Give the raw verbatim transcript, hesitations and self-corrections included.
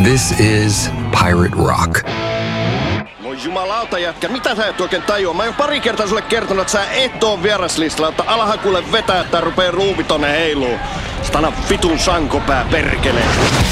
This is pirate rock. No jumalauta jätkä, mitä sä et oikein tajua? Mä oon jo pari kertaa sulle kertonut, että sä et oo vieraslistalla, että alahan kuule vetää, että rupee ruuvi tonne heiluu. Stana vitun sankopää perkele.